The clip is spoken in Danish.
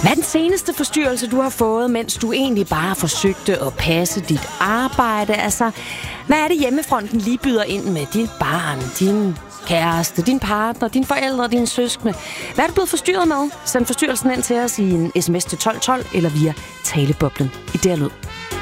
Hvad er den seneste forstyrrelse, du har fået, mens du egentlig bare forsøgte at passe dit arbejde? Altså, hvad er det hjemmefronten lige byder ind med? Dit barn, din kæreste, din partner, dine forældre, dine søskende. Hvad er du blevet forstyrret med? Send forstyrrelsen ind til os i en sms til 1212 eller via taleboblen i der lyd.